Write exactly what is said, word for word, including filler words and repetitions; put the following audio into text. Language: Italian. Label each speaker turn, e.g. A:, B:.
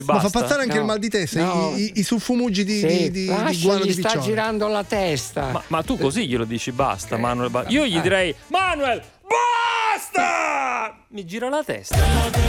A: Ma
B: basta.
A: fa passare anche
C: No.
A: il mal di testa,
C: No.
A: i, i, i suffumuggi di,
C: Sì,
A: di, di, di
C: lascia,
A: guano
C: gli
A: di
C: sta
A: piccione.
C: girando la testa.
B: Ma, ma tu così glielo dici basta, Manuel? ba- Io gli
C: Eh.
B: direi: Manuel, basta! Mi gira la testa.